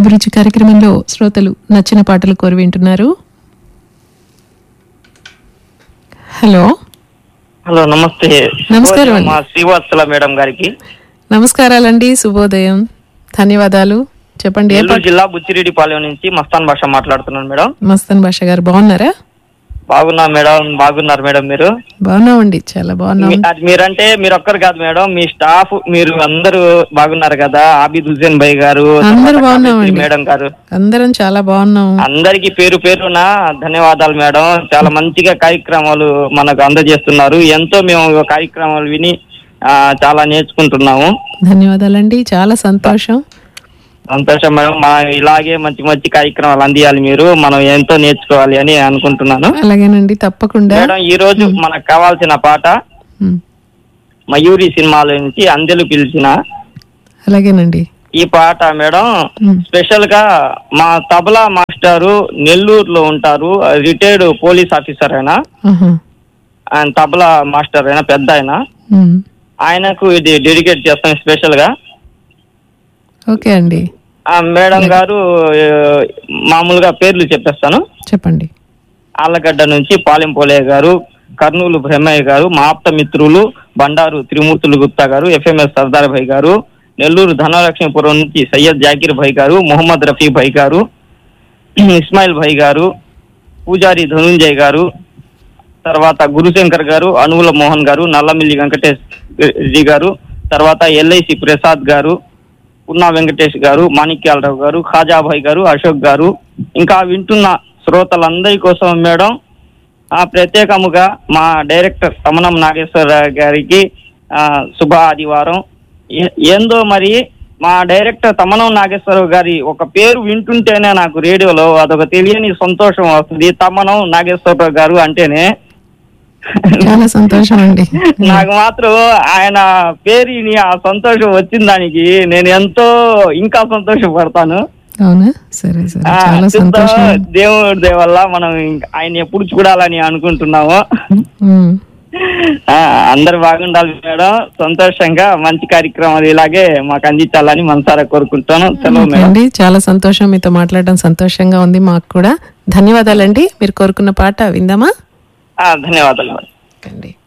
అభిరుచి కార్యక్రమంలో శ్రోతలు నచ్చిన పాటలు కోరి వింటున్నారు. హలో హలో, నమస్తే. నమస్కారం అండి. మా శ్రీవాత్సల మేడం గారికి నమస్కారాలండి, శుభోదయం, ధన్యవాదాలు. చెప్పండి. నెల్లూరు జిల్లా బుచ్చిరెడ్డిపాలెం నుంచి మస్తాన్ భాష మాట్లాడుతున్నాను మేడం. మస్తాన్ భాష గారు బాగున్నారా? బాగున్నా మేడం. బాగున్నారు మేడం మీరు? బాగున్నామండి, చాలా బాగున్నాం. అది మీరంటే మీరు ఒక్కరు కాదు మేడం, మీ స్టాఫ్ మీరు అందరూ బాగున్నారు కదా. ఆబిద్ హుసేన్ భాయ్ గారు, అందరూ బాగున్నామండి మేడం గారు, అందరం చాలా బాగున్నాం. అందరికి పేరు పేరున ధన్యవాదాలు మేడం. చాలా మంచిగా కార్యక్రమాలు మనకు అందజేస్తున్నారు. ఎంతో మేము కార్యక్రమాలు విని చాలా నేర్చుకుంటున్నాము. ధన్యవాదాలండి, చాలా సంతోషం. సంతోషం మేడం. ఇలాగే మంచి మంచి కార్యక్రమాలు అందియాలి మీరు. మనం ఎంతో నేర్చుకోవాలి అని అనుకుంటున్నాను. అలాగేనండి, తప్పకుండా. మేడం, ఈ రోజు మనకు కావాల్సిన పాట మయూరి సినిమాలో నుంచి అందెలు పిలిచిన. అలాగేనండి. ఈ పాట మేడం స్పెషల్ గా మా తబలా మాస్టారు నెల్లూరులో ఉంటారు, రిటైర్డ్ పోలీస్ ఆఫీసర్ అయినా, ఆయన తబలా మాస్టర్ అయినా, పెద్ద ఆయనకు ఇది డెడికేట్ చేస్తాం స్పెషల్ గా. ఓకే అండి. మేడం గారు మామూలుగా పేర్లు చెప్పేస్తాను, చెప్పండి. ఆళ్ళగడ్డ నుంచి పాలెంపోలే గారు, కర్నూలు బ్రహ్మయ్య గారు, మా ఆప్త మిత్రులు బండారు త్రిమూర్తులు గుప్తా గారు, ఎఫ్ఎంఎస్ సర్దార్ భాయ్ గారు, నెల్లూరు ధనలక్ష్మీపురం నుంచి సయ్యద్ జాకీర్ భాయ్ గారు, మొహమ్మద్ రఫీ భాయ్ గారు, ఇస్మాయిల్ భాయ్ గారు, పూజారి ధనుంజయ్ గారు, తర్వాత గురుశంకర్ గారు, అనువుల మోహన్ గారు, నల్లమిల్లి వెంకటేష్ రెడ్డి గారు, తర్వాత ఎల్ఐసి ప్రసాద్ గారు, పున్నా వెంకటేష్ గారు, మాణిక్యాలరావు గారు, ఖాజాభాయ్ గారు, అశోక్ గారు, ఇంకా వింటున్న శ్రోతలందరి కోసం మేడం ప్రత్యేకముగా మా డైరెక్టర్ తమనం నాగేశ్వర గారికి శుభ ఆదివారం. ఏందో మరి మా డైరెక్టర్ తమనం నాగేశ్వరరావు గారి ఒక పేరు వింటుంటేనే నాకు రేడియోలో అదొక తెలియని సంతోషం వస్తుంది. తమనం నాగేశ్వరరావు గారు అంటేనే చాలా సంతోషం అండి. నాకు మాత్రం ఆయన పేరుని ఆ సంతోషం వచ్చిన దానికి నేను ఎంతో ఇంకా సంతోషపడతాను. అవునా? సరే సరే, చాలా సంతోషం. దేవుడి దయ వల్ల మనం ఆయన ఎప్పుడు చూడాలని అనుకుంటున్నాము. అందరు బాగుండాలి మేడం. సంతోషంగా మంచి కార్యక్రమాలు ఇలాగే మాకు అందించాలని మనసారా కోరుకుంటాను. సెలవు మేడం. చాలా సంతోషం, మీతో మాట్లాడడం సంతోషంగా ఉంది మాకు కూడా. ధన్యవాదాలండి. మీరు కోరుకున్న పాట విందామా? ధన్యవాదాలు మేడం.